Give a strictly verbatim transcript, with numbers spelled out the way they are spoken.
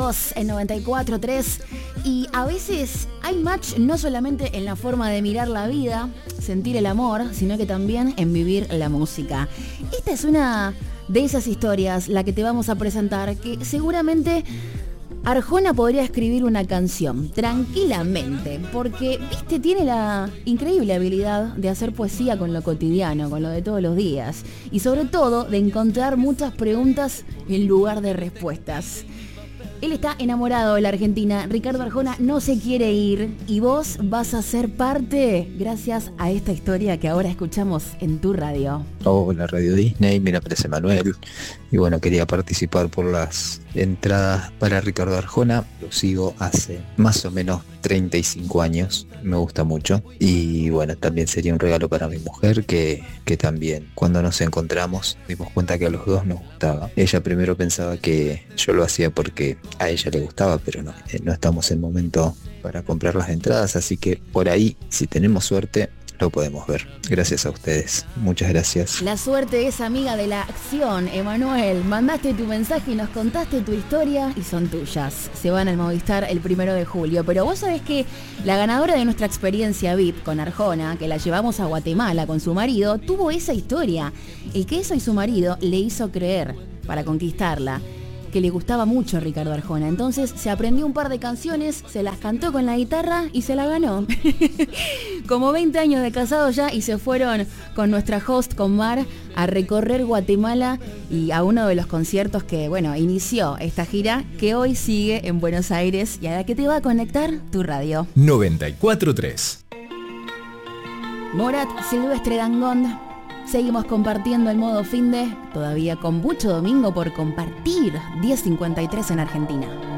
vos en noventa y cuatro tres. Y a veces hay match no solamente en la forma de mirar la vida, sentir el amor, sino que también en vivir la música. Esta es una de esas historias, la que te vamos a presentar, que seguramente Arjona podría escribir una canción tranquilamente, porque, viste, tiene la increíble habilidad de hacer poesía con lo cotidiano, con lo de todos los días, y sobre todo de encontrar muchas preguntas en lugar de respuestas. Él está enamorado de la Argentina. Ricardo Arjona no se quiere ir y vos vas a ser parte gracias a esta historia que ahora escuchamos en tu radio. Hola Radio Disney, mi nombre es Emanuel y bueno, quería participar por las entradas para Ricardo Arjona. Lo sigo hace más o menos treinta y cinco años, me gusta mucho y bueno, también sería un regalo para mi mujer que, que también cuando nos encontramos dimos cuenta que a los dos nos gustaba. Ella primero pensaba que yo lo hacía porque a ella le gustaba, pero no, eh, no estamos en momento para comprar las entradas, así que por ahí, si tenemos suerte, lo podemos ver. Gracias a ustedes. Muchas gracias. La suerte es amiga de la acción, Emanuel. Mandaste tu mensaje y nos contaste tu historia y son tuyas. Se van al Movistar el primero de julio. Pero vos sabés que la ganadora de nuestra experiencia V I P con Arjona, que la llevamos a Guatemala con su marido, tuvo esa historia. El queso y su marido le hizo creer, para conquistarla, que le gustaba mucho Ricardo Arjona. Entonces se aprendió un par de canciones, se las cantó con la guitarra y se la ganó. Como veinte años de casado ya, y se fueron con nuestra host, con Mar, a recorrer Guatemala y a uno de los conciertos que, bueno, inició esta gira que hoy sigue en Buenos Aires y a la que te va a conectar tu radio. noventa y cuatro tres. Morat, Silvestre Dangond. Seguimos compartiendo el modo finde, todavía con mucho domingo por compartir. diez cincuenta y tres en Argentina.